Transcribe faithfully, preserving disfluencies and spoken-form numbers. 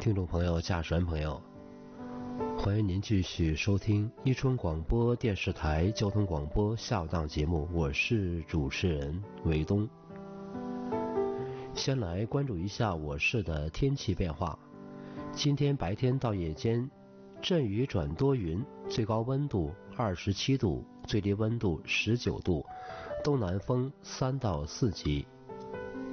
听众朋友、驾驶员朋友，欢迎您继续收听伊春广播电视台交通广播下午档节目，我是主持人韦东。先来关注一下我市的天气变化。今天白天到夜间阵雨转多云，最高温度二十七度，最低温度十九度，东南风三到四级。